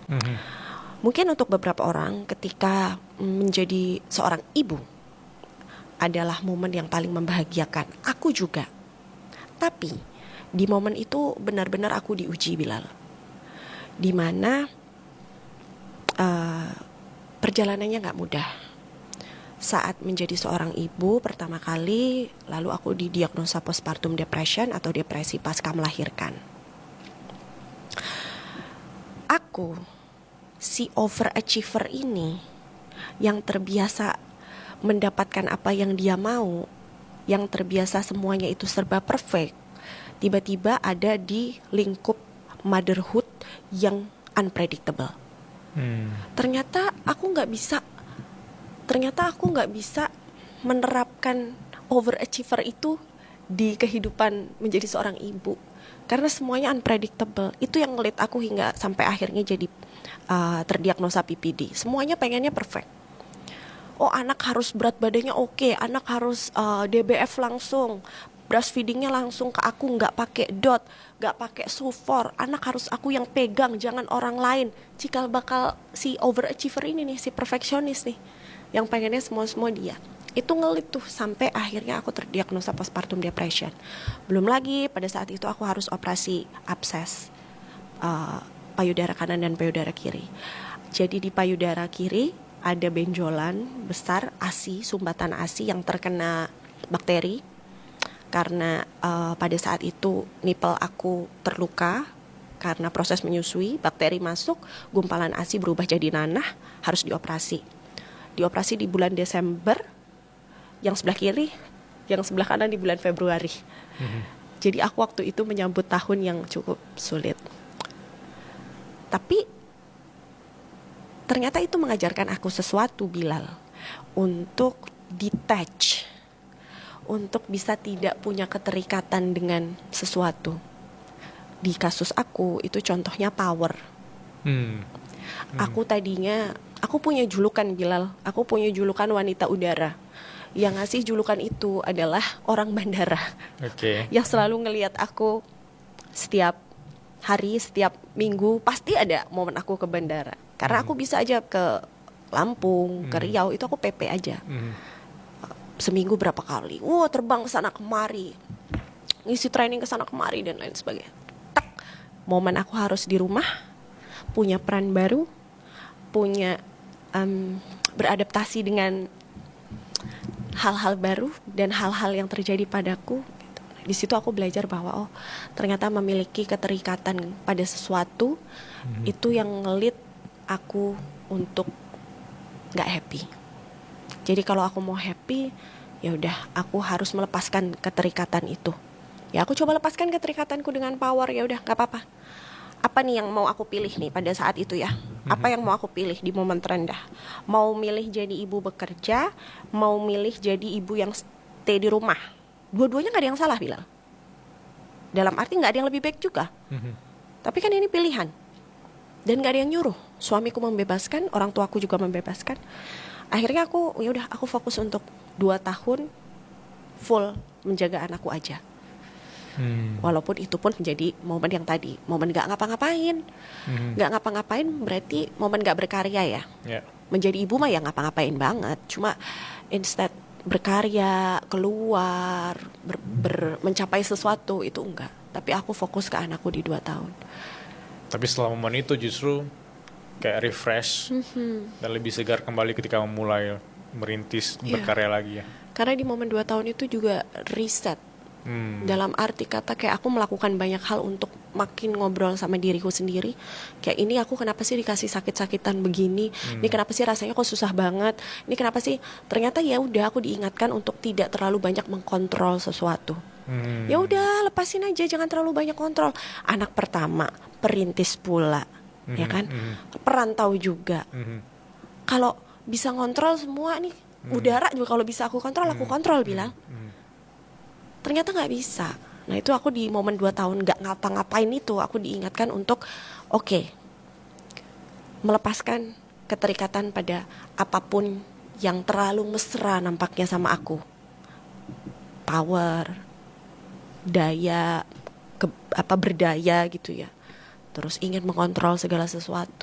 Mhm. Mungkin untuk beberapa orang ketika menjadi seorang ibu adalah momen yang paling membahagiakan. Aku juga. Tapi di momen itu benar-benar aku diuji, Bilal. Di mana perjalanannya nggak mudah. Saat menjadi seorang ibu pertama kali, lalu aku didiagnosa postpartum depression atau depresi pasca melahirkan. Aku, si overachiever ini, yang terbiasa mendapatkan apa yang dia mau, yang terbiasa semuanya itu serba perfect, tiba-tiba ada di lingkup motherhood yang unpredictable. Ternyata aku nggak bisa menerapkan overachiever itu di kehidupan menjadi seorang ibu, karena semuanya unpredictable. Itu yang ngelit aku hingga sampai akhirnya jadi terdiagnosa PPD. Semuanya pengennya perfect. Oh, anak harus berat badannya oke, anak harus DBF langsung, breastfeedingnya langsung ke aku, nggak pakai dot, nggak pakai sufor, anak harus aku yang pegang, jangan orang lain. Cikal bakal si overachiever ini nih, si perfeksionis nih, yang pengennya semua dia. Itu ngelit tuh sampai akhirnya aku terdiagnosa postpartum depression. Belum lagi pada saat itu aku harus operasi abses payudara kanan dan payudara kiri. Jadi di payudara kiri ada benjolan besar, ASI, sumbatan ASI yang terkena bakteri. Karena pada saat itu nipple aku terluka karena proses menyusui, bakteri masuk, gumpalan ASI berubah jadi nanah, harus dioperasi. Dioperasi di bulan Desember, yang sebelah kiri, yang sebelah kanan di bulan Februari. Jadi aku waktu itu menyambut tahun yang cukup sulit. Tapi ternyata itu mengajarkan aku sesuatu, Bilal, untuk detach, untuk bisa tidak punya keterikatan dengan sesuatu. Di kasus aku itu contohnya power. Aku tadinya, aku punya julukan, Bilal, aku punya julukan wanita udara. Yang ngasih julukan itu adalah orang bandara. Oke. Yang selalu ngelihat aku setiap hari, setiap minggu pasti ada momen aku ke bandara. Karena aku bisa aja ke Lampung, ke Riau, itu aku PP aja. Seminggu berapa kali, terbang ke sana kemari, ngisi training ke sana kemari dan lain sebagainya. Tak, momen aku harus di rumah, punya peran baru, punya beradaptasi dengan hal-hal baru dan hal-hal yang terjadi padaku. Di situ aku belajar bahwa ternyata memiliki keterikatan pada sesuatu itu yang ngelit aku untuk nggak happy. Jadi kalau aku mau happy, ya udah aku harus melepaskan keterikatan itu. Ya aku coba lepaskan keterikatanku dengan power, ya udah nggak apa-apa. Apa nih yang mau aku pilih nih pada saat itu ya? Apa yang mau aku pilih di momen terendah? Mau milih jadi ibu bekerja, mau milih jadi ibu yang stay di rumah? Dua-duanya nggak ada yang salah, Bilal. Dalam arti nggak ada yang lebih baik juga. Tapi kan ini pilihan. Dan nggak ada yang nyuruh. Suamiku membebaskan, orang tuaku juga membebaskan. Akhirnya aku, ya udah aku fokus untuk 2 tahun full menjaga anakku aja. Walaupun itu pun menjadi momen yang tadi, momen gak ngapa-ngapain. Gak ngapa-ngapain berarti momen gak berkarya ya. Menjadi ibu mah ya ngapa-ngapain banget. Cuma instead berkarya, keluar, mencapai sesuatu, itu enggak. Tapi aku fokus ke anakku di 2 tahun. Tapi setelah momen itu justru kayak refresh dan lebih segar kembali ketika memulai merintis berkarya lagi ya. Karena di momen 2 tahun itu juga reset. Dalam arti kata kayak aku melakukan banyak hal untuk makin ngobrol sama diriku sendiri. Kayak ini aku kenapa sih dikasih sakit-sakitan begini? Ini kenapa sih rasanya kok susah banget? Ini kenapa sih? Ternyata ya udah aku diingatkan untuk tidak terlalu banyak mengkontrol sesuatu. Ya udah lepasin aja, jangan terlalu banyak kontrol. Anak pertama, perintis pula, ya kan? Perantau juga. Kalau bisa ngontrol semua nih, udara juga kalau bisa aku kontrol, bilang. Ternyata nggak bisa. Nah itu aku di momen 2 tahun nggak ngapa-ngapain itu, aku diingatkan untuk melepaskan keterikatan pada apapun yang terlalu mesra nampaknya sama aku. Power, daya, berdaya gitu ya. Terus ingin mengontrol segala sesuatu.